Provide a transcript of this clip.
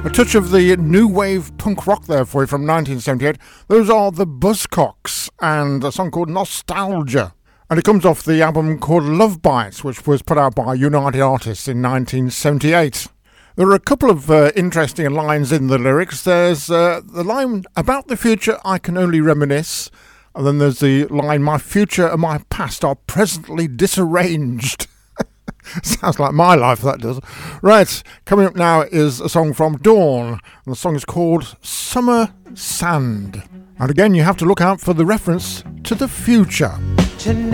A touch of the new wave punk rock there for you from 1978. Those are the Buzzcocks and a song called Nostalgia. And it comes off the album called Love Bites, which was put out by United Artists in 1978. There are a couple of interesting lines in the lyrics. There's the line, about the future I can only reminisce. And then there's the line, my future and my past are presently disarranged. Sounds like my life, that does. Right, coming up now is a song from Dawn, and the song is called Summer Sand. And again, you have to look out for the reference to the future.